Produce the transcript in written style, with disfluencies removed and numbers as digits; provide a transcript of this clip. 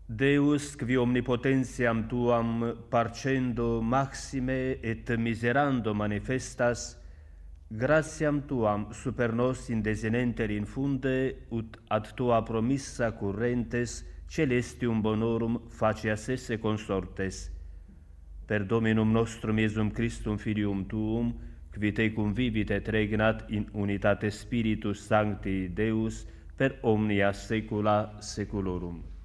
Deus, qui omnipotentiam tuam parcendo maxime et miserando manifestas, gratiam tuam super nos indesinenter infunde, ut ad tua promissa currentes celestium bonorum facias esse consortes. Per Dominum nostrum Iesum Christum Filium tuum, qui tecum vivit et regnat in unitate Spiritus Sancti Deus, per omnia saecula saeculorum.